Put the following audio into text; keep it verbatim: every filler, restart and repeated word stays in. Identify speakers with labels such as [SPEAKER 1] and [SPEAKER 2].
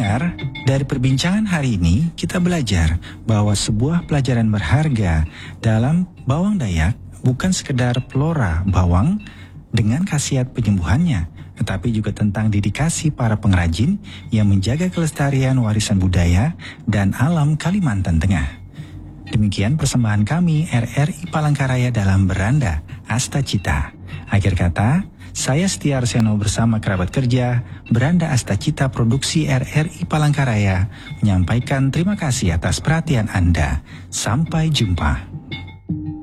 [SPEAKER 1] Pendengar, dari perbincangan hari ini kita belajar bahwa sebuah pelajaran berharga dalam bawang Dayak bukan sekedar flora bawang dengan khasiat penyembuhannya, tetapi juga tentang dedikasi para pengrajin yang menjaga kelestarian warisan budaya dan alam Kalimantan Tengah. Demikian persembahan kami R R I Palangkaraya dalam Beranda Asta Cita. Akhir kata, saya Setia Arseno bersama kerabat kerja Beranda Asta Cita Produksi R R I Palangkaraya menyampaikan terima kasih atas perhatian Anda. Sampai jumpa.